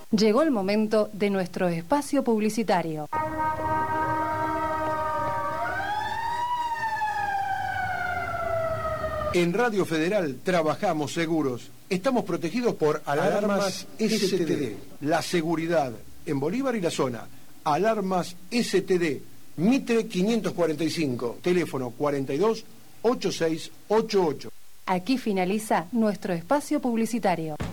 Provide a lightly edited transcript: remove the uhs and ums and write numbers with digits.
Llegó el momento de nuestro espacio publicitario. En Radio Federal trabajamos seguros. Estamos protegidos por Alarmas STD. La seguridad en Bolívar y la zona. Alarmas STD. Mitre 545. Teléfono 42 8688. Aquí finaliza nuestro espacio publicitario.